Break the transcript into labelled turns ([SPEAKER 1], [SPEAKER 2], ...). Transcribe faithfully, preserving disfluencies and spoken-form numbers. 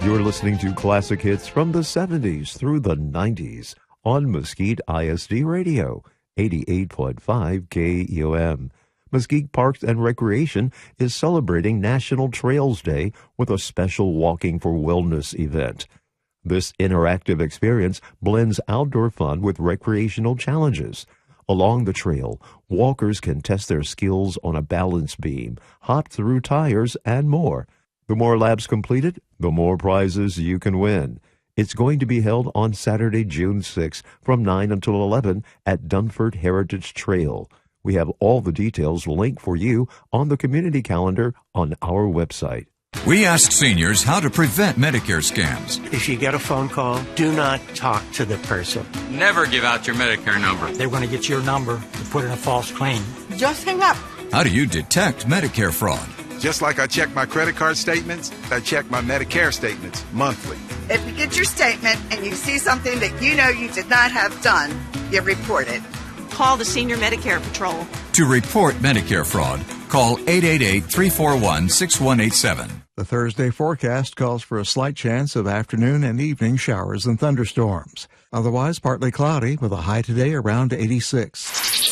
[SPEAKER 1] You're listening to classic hits from the seventies through the nineties on Mesquite I S D Radio, eighty-eight point five K E O M. Mesquite Parks and Recreation is celebrating National Trails Day with a special Walking for Wellness event. This interactive experience blends outdoor fun with recreational challenges. Along the trail, walkers can test their skills on a balance beam, hop through tires, and more. The more laps completed, the more prizes you can win. It's going to be held on Saturday, June sixth from nine until eleven at Dunford Heritage Trail. We have all the details linked for you on the community calendar on our website.
[SPEAKER 2] We asked seniors how to prevent Medicare scams.
[SPEAKER 3] If you get a phone call, do not talk to the person.
[SPEAKER 4] Never give out your Medicare number.
[SPEAKER 5] They're going to get your number and put in a false claim.
[SPEAKER 6] Just hang up.
[SPEAKER 2] How do you detect Medicare fraud?
[SPEAKER 7] Just like I check my credit card statements, I check my Medicare statements monthly.
[SPEAKER 6] If you get your statement and you see something that you know you did not have done, you report it.
[SPEAKER 8] Call the Senior Medicare Patrol.
[SPEAKER 2] To report Medicare fraud, call eight eight eight, three four one, six one eight seven.
[SPEAKER 9] The Thursday forecast calls for a slight chance of afternoon and evening showers and thunderstorms. Otherwise, partly cloudy with a high today around eighty-six.